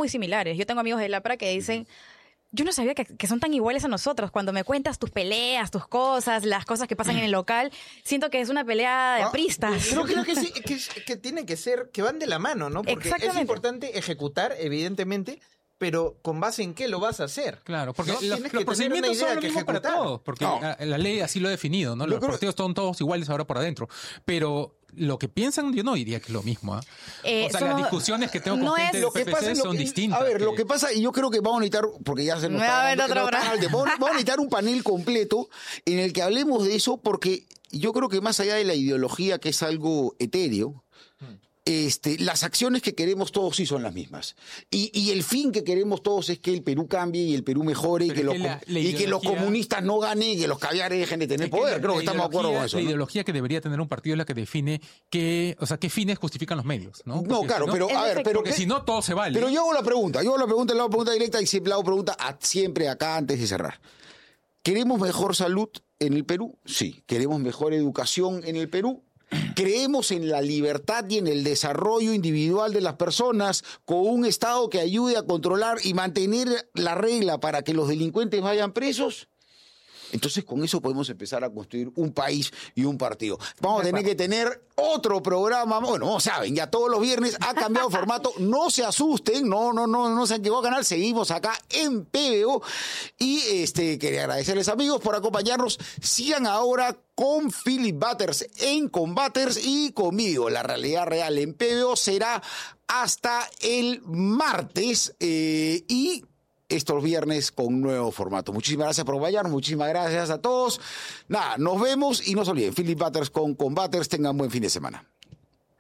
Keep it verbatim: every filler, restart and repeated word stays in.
muy similares. Yo tengo amigos de Lapra que dicen... Yo no sabía que, que son tan iguales a nosotros. Cuando me cuentas tus peleas, tus cosas, las cosas que pasan en el local, siento que es una pelea de apristas. Pero creo que sí, que, que tienen que ser, que van de la mano, ¿no? Porque es importante ejecutar, evidentemente, pero ¿con base en qué lo vas a hacer? Claro, porque ¿no? los, los procedimientos son lo mismo para todos, porque no. la, la ley así lo ha definido, ¿no? Los creo... partidos son todos iguales ahora por adentro, pero lo que piensan, yo no diría que es lo mismo, ¿eh? Eh, o sea, somos, las discusiones que tengo con no gente del P P C son que, distintas. A ver, que... lo que pasa, y yo creo que vamos a necesitar, porque ya se nos está... No, no, vamos, vamos a necesitar un panel completo en el que hablemos de eso, porque yo creo que más allá de la ideología, que es algo etéreo, hmm. Este, las acciones que queremos todos sí son las mismas. Y, y el fin que queremos todos es que el Perú cambie y el Perú mejore y que, los, la, la y que los comunistas no ganen y que los caviares dejen de tener poder. La, Creo que estamos de acuerdo con eso. La ¿no? ideología que debería tener un partido es la que define qué, o sea, qué fines justifican los medios, ¿no? Porque no, claro, si no, pero a ver, pero porque que, si no todo se vale. Pero yo hago la pregunta, yo hago la pregunta, le hago la pregunta directa y siempre hago pregunta a, siempre acá antes de cerrar. ¿Queremos mejor salud en el Perú? Sí. ¿Queremos mejor educación en el Perú? ¿Creemos en la libertad y en el desarrollo individual de las personas con un Estado que ayude a controlar y mantener la regla para que los delincuentes vayan presos? Entonces con eso podemos empezar a construir un país y un partido. Vamos a tener que tener otro programa. Bueno, no saben, ya todos los viernes ha cambiado el formato. No se asusten, no, no, no, no se han llegado a canal. Seguimos acá en P B O. Y este, quería agradecerles, amigos, por acompañarnos. Sigan ahora con Philip Butters en Combaters y conmigo. La realidad real en P B O será hasta el martes. Eh, y estos viernes con un nuevo formato. Muchísimas gracias por acompañarnos, muchísimas gracias a todos. Nada, nos vemos y no se olviden, Philip Butters con Combaters. Tengan buen fin de semana.